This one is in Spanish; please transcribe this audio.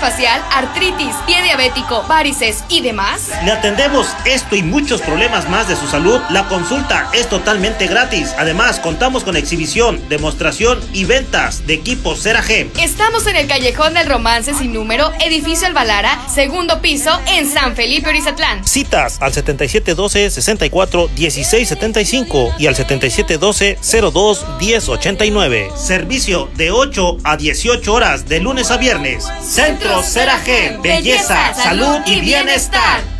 facial, artritis, pie diabético, varices y demás? Le atendemos esto y muchos problemas más de su salud. La consulta es totalmente gratis. Además, contamos con exhibición, demostración y ventas de equipos CeraG. Estamos en el Callejón del Romance sin número, edificio Albalara, segundo piso, en San Felipe Orizatlán. Citas al 7712-64-1675 y al 7712-02-1089. Servicio de 8 a 18 horas de lunes a viernes. Centro CeraG, belleza, salud y bienestar.